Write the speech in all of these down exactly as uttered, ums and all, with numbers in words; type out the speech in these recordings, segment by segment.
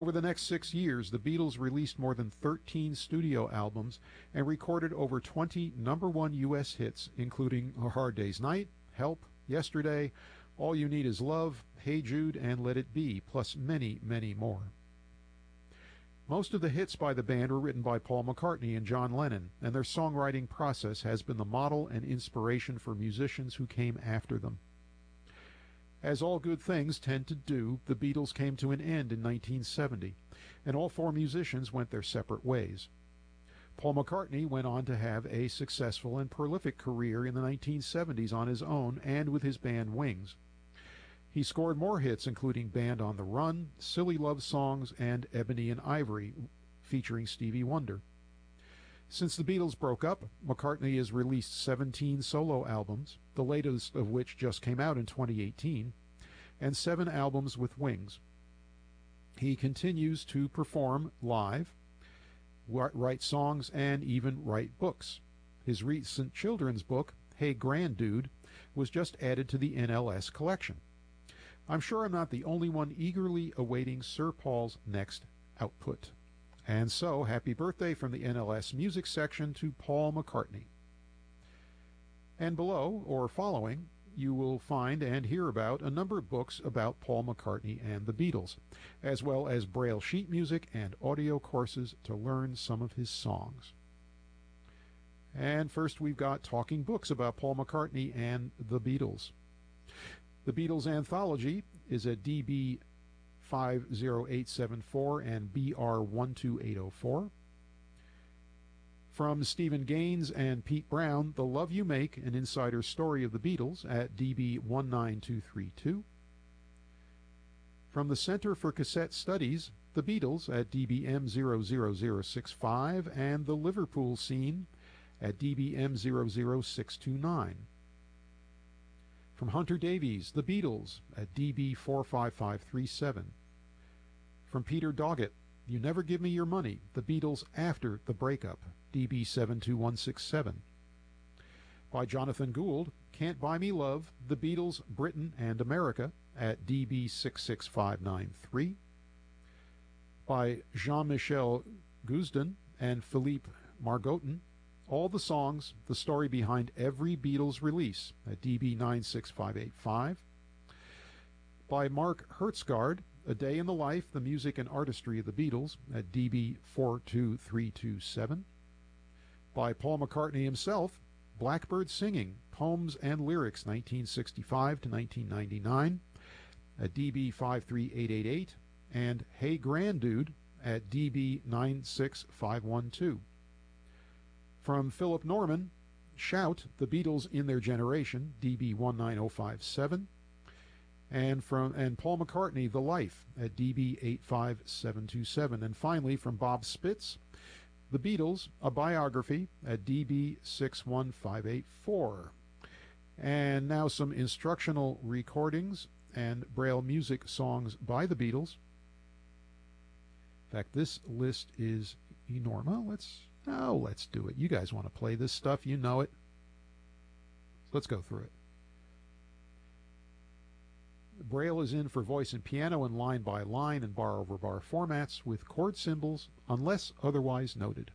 Over the next six years, the Beatles released more than thirteen studio albums and recorded over twenty number one U S hits, including A Hard Day's Night, Help, Yesterday, All You Need Is Love, Hey Jude, and Let It Be, plus many, many more. Most of the hits by the band were written by Paul McCartney and John Lennon, and their songwriting process has been the model and inspiration for musicians who came after them. As all good things tend to do, the Beatles came to an end in nineteen seventy, and all four musicians went their separate ways. Paul McCartney went on to have a successful and prolific career in the nineteen seventies on his own and with his band Wings. He scored more hits, including Band on the Run, Silly Love Songs, and Ebony and Ivory, featuring Stevie Wonder. Since the Beatles broke up, McCartney has released seventeen solo albums, the latest of which just came out in twenty eighteen, and seven albums with Wings. He continues to perform live, write songs, and even write books. His recent children's book, Hey Granddude, was just added to the N L S collection. I'm sure I'm not the only one eagerly awaiting Sir Paul's next output. And so, happy birthday from the N L S music section to Paul McCartney. And below, or following, you will find and hear about a number of books about Paul McCartney and the Beatles, as well as Braille sheet music and audio courses to learn some of his songs. And first we've got talking books about Paul McCartney and the Beatles. The Beatles Anthology is at D B five oh eight seven four and B R one two eight oh four. From Stephen Gaines and Pete Brown, The Love You Make, an insider story of the Beatles, at D B one nine two three two. From the Center for Cassette Studies, The Beatles, at D B M zero zero zero six five, and The Liverpool Scene at D B M zero zero six two nine. From Hunter Davies, The Beatles, at D B four five five three seven. From Peter Doggett, You Never Give Me Your Money, The Beatles After the Breakup, D B seven two one six seven. By Jonathan Gould, Can't Buy Me Love, The Beatles, Britain and America, at D B six six five nine three. By Jean-Michel Guzdan and Philippe Margotin, All the Songs, The Story Behind Every Beatles Release, at D B nine six five eight five. By Mark Hertzgaard, A Day in the Life, The Music and Artistry of the Beatles, at D B four two three two seven. By Paul McCartney himself, Blackbird Singing, Poems and Lyrics, nineteen sixty-five to nineteen ninety-nine, at D B five three eight eight eight, and Hey Granddude, at D B nine six five one two. From Philip Norman, Shout, The Beatles in Their Generation, D B one nine oh five seven. And from and Paul McCartney, The Life, at D B eight five seven two seven. And finally, from Bob Spitz, The Beatles, A Biography, at D B six one five eight four. And now some instructional recordings and Braille music songs by the Beatles. In fact, this list is enormous. Let's oh, let's do it. You guys want to play this stuff, you know it. Let's go through it. Braille is in for voice and piano in line by line and bar over bar formats with chord symbols unless otherwise noted.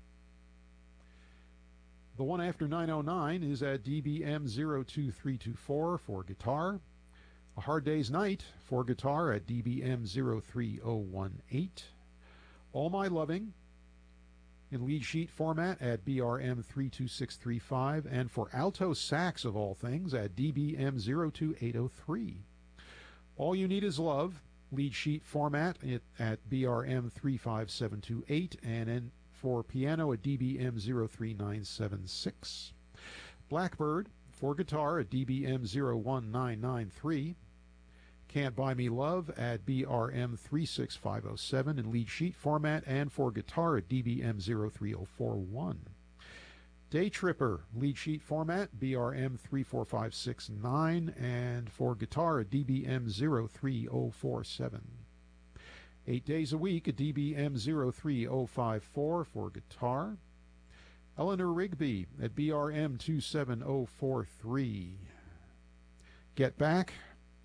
The one after nine oh nine is at D B M zero two three two four for guitar. A Hard Day's Night for guitar at D B M zero three oh one eight. All My Loving in lead sheet format at B R M three two six three five, and for alto sax of all things at D B M zero two eight oh three. All You Need Is Love, lead sheet format at B R M three five seven two eight, and then for piano at D B M zero three nine seven six. Blackbird for guitar at D B M zero one nine nine three. Can't Buy Me Love at B R M three six five oh seven in lead sheet format, and for guitar at D B M zero three oh four one. Day Tripper, lead sheet format, B R M three four five six nine, and for guitar at D B M zero three oh four seven. Eight Days a Week at D B M zero three oh five four for guitar. Eleanor Rigby at B R M two seven oh four three. Get Back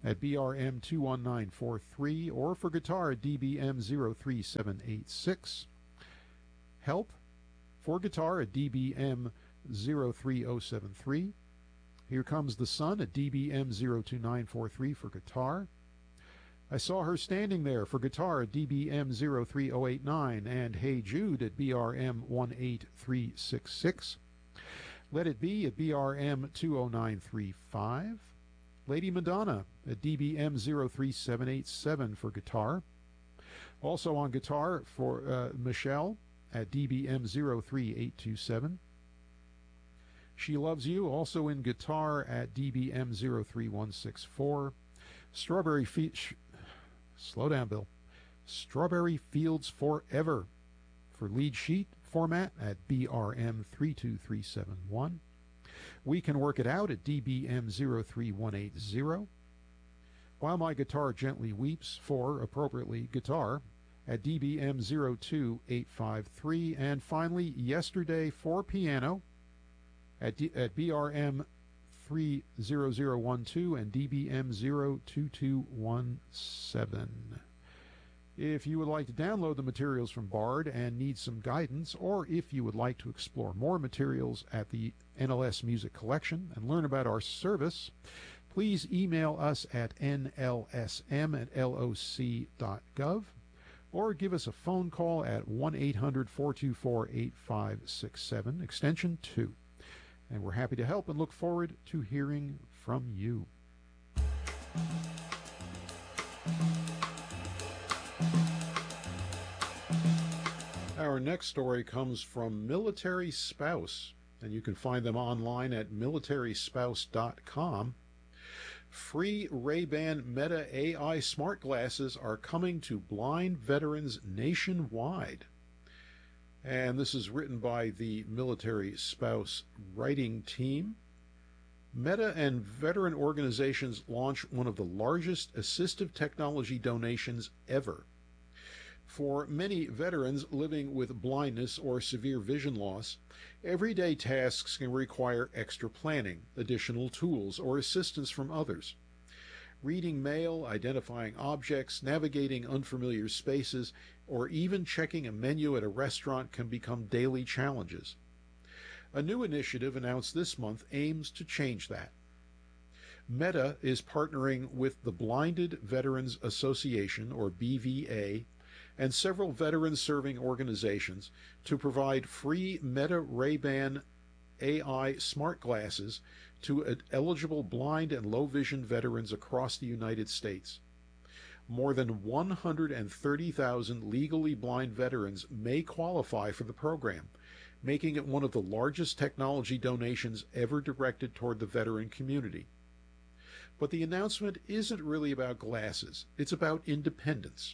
at B R M two one nine four three, or for guitar at D B M zero three seven eight six. Help for guitar at D B M zero three zero seven three. Here Comes the Sun at D B M zero two nine four three for guitar. I Saw Her Standing There for guitar at D B M zero three zero eight nine, and Hey Jude at B R M one eight three six six. Let It Be at B R M two zero nine three five. Lady Madonna at D B M zero three seven eight seven for guitar. Also on guitar for uh, Michelle at D B M zero three eight two seven. She Loves You also in guitar at D B M zero three one six four. Strawberry Fe- sh- Slow down, Bill. Strawberry Fields Forever for lead sheet format at B R M three two three seven one. We Can Work It Out at D B M zero three one eight zero. While My Guitar Gently Weeps for, appropriately, guitar at D B M zero two eight five three. And finally, Yesterday for piano at, D- at B R M three zero zero one two and D B M zero two two one seven. If you would like to download the materials from Bard and need some guidance, or if you would like to explore more materials at the N L S Music Collection and learn about our service, please email us at N L S M at L O C dot gov or give us a phone call at one eight hundred four two four eight five six seven, extension two. And we're happy to help and look forward to hearing from you. Our next story comes from Military Spouse, and you can find them online at military spouse dot com. Free Ray-Ban Meta A I smart glasses are coming to blind veterans nationwide. And this is written by the Military Spouse writing team. Meta and veteran organizations launch one of the largest assistive technology donations ever. For many veterans living with blindness or severe vision loss, everyday tasks can require extra planning, additional tools, or assistance from others. Reading mail, identifying objects, navigating unfamiliar spaces, or even checking a menu at a restaurant can become daily challenges. A new initiative announced this month aims to change that. Meta is partnering with the Blinded Veterans Association, or B V A, and several veteran-serving organizations to provide free Meta Ray-Ban A I smart glasses to eligible blind and low-vision veterans across the United States. More than one hundred thirty thousand legally blind veterans may qualify for the program, making it one of the largest technology donations ever directed toward the veteran community. But the announcement isn't really about glasses, it's about independence.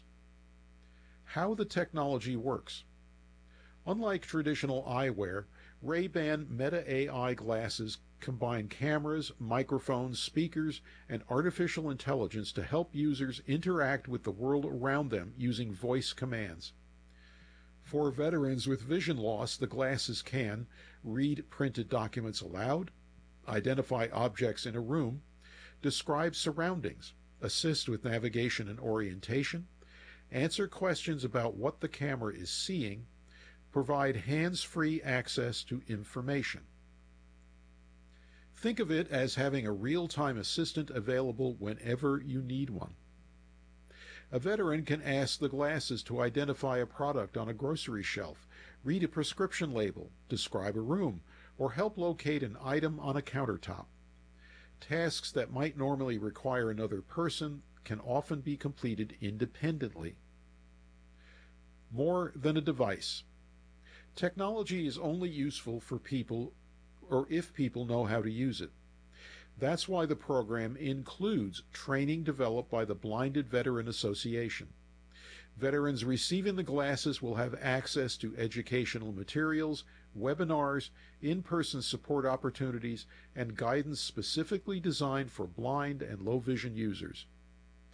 How the technology works. Unlike traditional eyewear, Ray-Ban Meta A I glasses combine cameras, microphones, speakers, and artificial intelligence to help users interact with the world around them using voice commands. For veterans with vision loss, the glasses can read printed documents aloud, identify objects in a room, describe surroundings, assist with navigation and orientation, answer questions about what the camera is seeing, provide hands-free access to information. Think of it as having a real-time assistant available whenever you need one. A veteran can ask the glasses to identify a product on a grocery shelf, read a prescription label, describe a room, or help locate an item on a countertop. Tasks that might normally require another person can often be completed independently. More than a device. Technology is only useful for people or if people know how to use it. That's why the program includes training developed by the Blinded Veteran Association. Veterans receiving the glasses will have access to educational materials, webinars, in-person support opportunities, and guidance specifically designed for blind and low-vision users.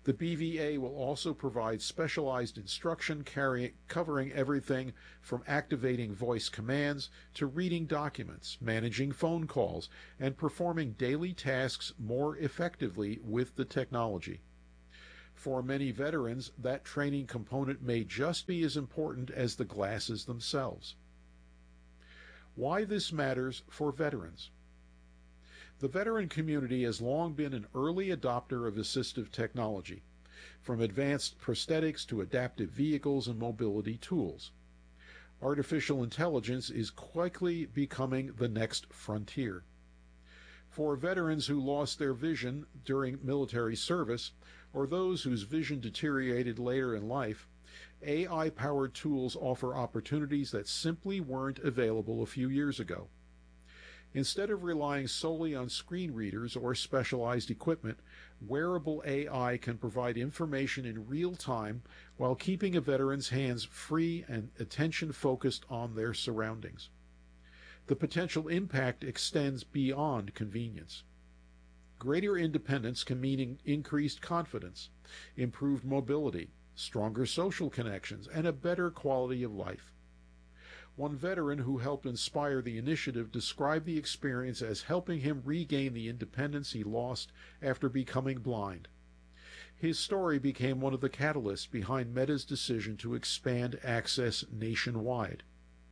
The B V A will also provide specialized instruction carry, covering everything from activating voice commands to reading documents, managing phone calls, and performing daily tasks more effectively with the technology. For many veterans, that training component may just be as important as the glasses themselves. Why this matters for veterans. The veteran community has long been an early adopter of assistive technology, from advanced prosthetics to adaptive vehicles and mobility tools. Artificial intelligence is quickly becoming the next frontier. For veterans who lost their vision during military service, or those whose vision deteriorated later in life, A I-powered tools offer opportunities that simply weren't available a few years ago. Instead of relying solely on screen readers or specialized equipment, wearable A I can provide information in real time while keeping a veteran's hands free and attention focused on their surroundings. The potential impact extends beyond convenience. Greater independence can mean increased confidence, improved mobility, stronger social connections, and a better quality of life. One veteran who helped inspire the initiative described the experience as helping him regain the independence he lost after becoming blind. His story became one of the catalysts behind Meta's decision to expand access nationwide.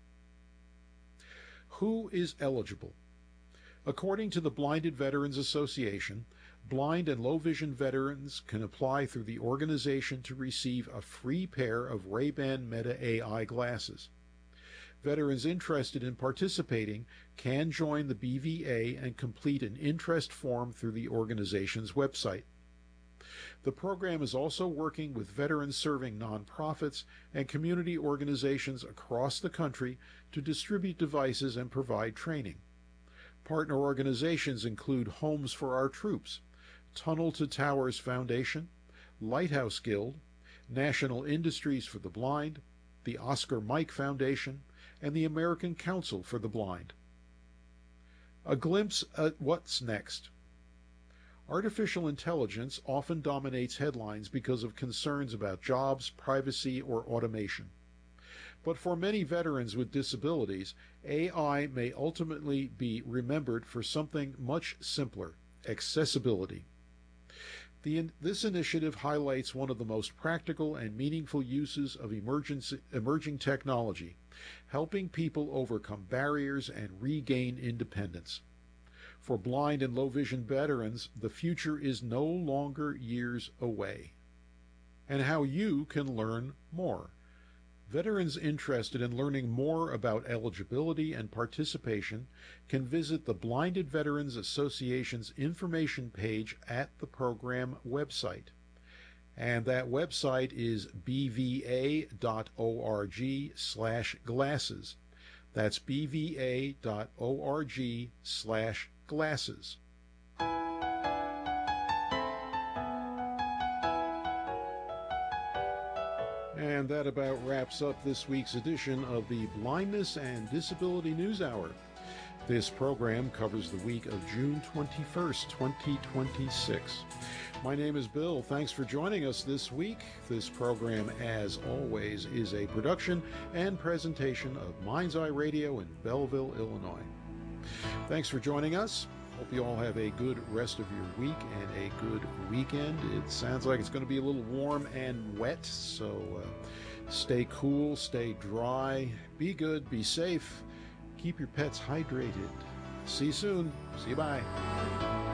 Who is eligible? According to the Blinded Veterans Association, blind and low-vision veterans can apply through the organization to receive a free pair of Ray-Ban Meta A I glasses. Veterans interested in participating can join the B V A and complete an interest form through the organization's website. The program is also working with veterans serving nonprofits and community organizations across the country to distribute devices and provide training. Partner organizations include Homes for Our Troops, Tunnel to Towers Foundation, Lighthouse Guild, National Industries for the Blind, the Oscar Mike Foundation, and the American Council for the Blind. A glimpse at what's next. Artificial intelligence often dominates headlines because of concerns about jobs, privacy, or automation. But for many veterans with disabilities, A I may ultimately be remembered for something much simpler: accessibility. The, this initiative highlights one of the most practical and meaningful uses of emerging technology, helping people overcome barriers and regain independence. For blind and low-vision veterans, the future is no longer years away. And how you can learn more. Veterans interested in learning more about eligibility and participation can visit the Blinded Veterans Association's information page at the program website. And that website is b v a dot org slash glasses. That's b v a dot org slash glasses. And that about wraps up this week's edition of the Blindness and Disability News Hour. This program covers the week of June twenty-first, twenty twenty-six. My name is Bill. Thanks for joining us this week. This program, as always, is a production and presentation of Mind's Eye Radio in Belleville, Illinois. Thanks for joining us. Hope you all have a good rest of your week and a good weekend. It sounds like it's going to be a little warm and wet, so uh, stay cool, stay dry, be good, be safe, keep your pets hydrated. See you soon. See you, bye.